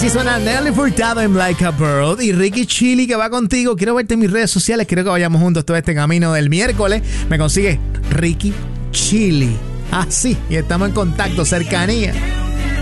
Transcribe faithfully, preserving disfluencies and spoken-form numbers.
Así suena Nelly Furtado en Like a Bird y Ricky Chili que va contigo. Quiero verte en mis redes sociales. Quiero que vayamos juntos todo este camino del miércoles. Me consigue Ricky Chili. Así, y estamos en contacto, cercanía.